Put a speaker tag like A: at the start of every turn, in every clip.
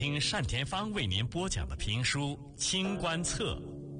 A: 听单田芳为您播讲的评书《清官侧》。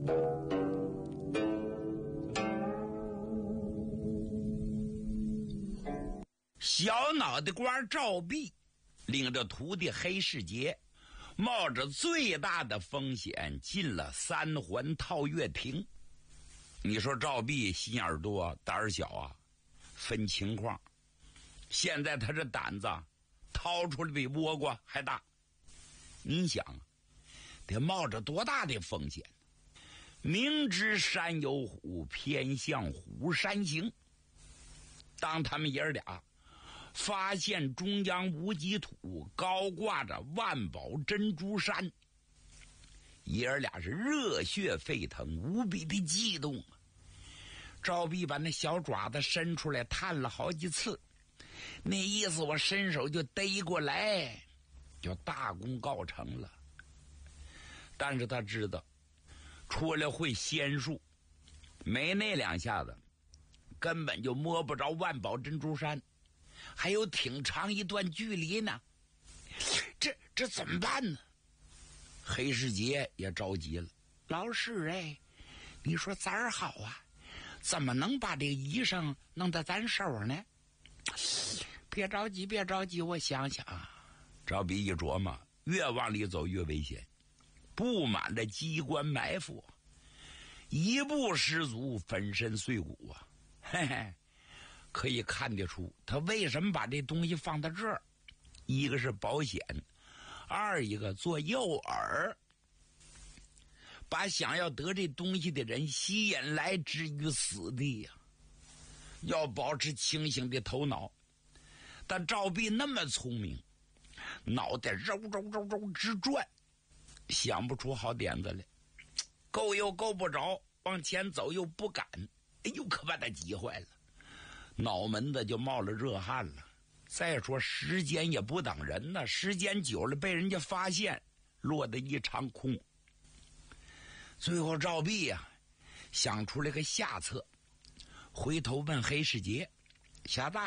B: 小脑袋瓜赵弼领着徒弟黑世杰，冒着最大的风险进了三环套月亭。你说赵弼心眼多胆儿小啊，分情况。现在他这胆子掏出来比倭瓜还大，您想得冒着多大的风险？明知山有虎，偏向虎山行。当他们爷儿俩发现中央无极土高挂着万宝珍珠山，爷儿俩是热血沸腾，无比的激动啊！赵弼把那小爪子伸出来探了好几次，那意思我伸手就逮过来，就大功告成了。但是他知道除了会仙术，没那两下子根本就摸不着万宝珍珠山，还有挺长一段距离呢。这怎么办呢？黑世杰也着急了，老师哎，你说咱儿好啊，怎么能把这个医生弄到咱手呢？别着急别着急，我想想啊。赵弼一琢磨，越往里走越危险，布满了机关埋伏，一步失足粉身碎骨啊！嘿嘿，可以看得出他为什么把这东西放到这儿，一个是保险，二一个做诱饵，把想要得这东西的人吸引来置于死地呀。要保持清醒的头脑，但赵弼那么聪明，脑袋揉直转，想不出好点子来，够又够不着，往前走又不敢，哎呦，可把他急坏了，脑门子就冒了热汗了。再说时间也不等人呢，时间久了被人家发现，落得一场空。最后赵弼呀想出了个下策，回头问黑世杰：小子，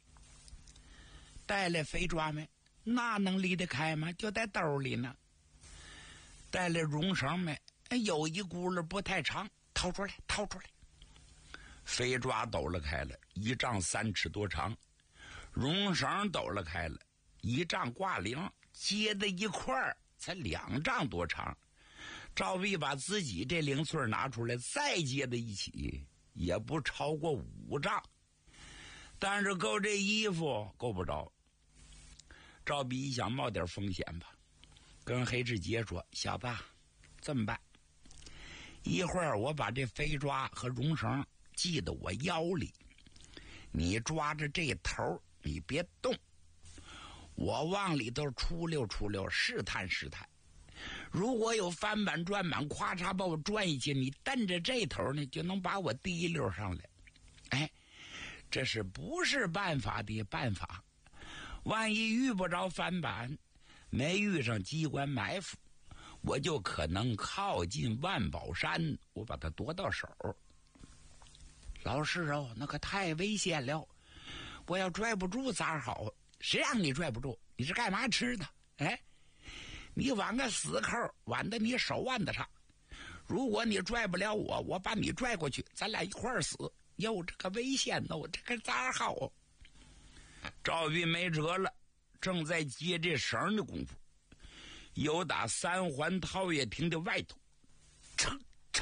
B: 带来飞抓没？那能离得开吗？就在兜里呢。带来绒绳没？有一轱辘不太长，掏出来。飞抓抖了开了，1丈3尺多长，绒绳抖了开了，1丈挂铃，接在一块儿才2丈多长。赵弼把自己这零碎拿出来，再接在一起，也不超过5丈，但是够这衣服够不着。赵弼一想冒点风险吧，跟黑世杰说：小子，这么办，一会儿我把这飞抓和绒绳系到我腰里，你抓着这头，你别动，我往里头出溜试探，如果有翻板转板，咵嚓把我转一去，你蹬着这头呢，就能把我提溜上来。哎，这是不是办法的办法？万一遇不着翻板，没遇上机关埋伏，我就可能靠近万宝山，我把它夺到手。老师哦，那可太危险了，我要拽不住咋好？谁让你拽不住？你是干嘛吃的？哎，你挽个死扣，挽到你手腕子上，如果你拽不了我，我把你拽过去，咱俩一块儿死。哟，这个危险哦，这个咋好哦？赵弼没辙了，正在接这绳的功夫，有打三环套月亭的外头噌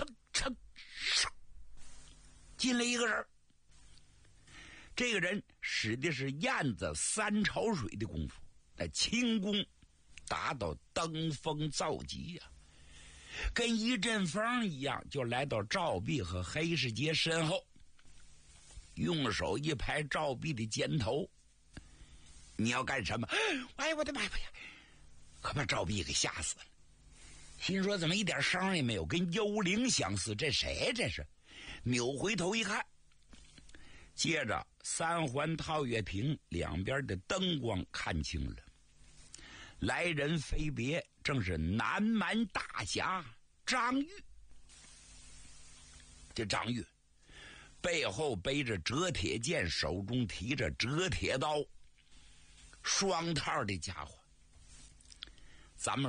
B: 进来一个人。这个人使的是燕子3潮水的功夫，那轻功达到登峰造极呀，跟一阵风一样，就来到赵弼和黑世杰身后，用手一拍赵弼的肩头。你要干什么？哎，我的妈呀！可把赵弼给吓死了，心说怎么一点声也没有，跟幽灵相似，这谁这是？扭回头一看，接着三环套月亭两边的灯光看清了，来人非别，正是南蛮大侠张玉。这张玉背后背着折铁剑，手中提着折铁刀，双套的家伙。 咱们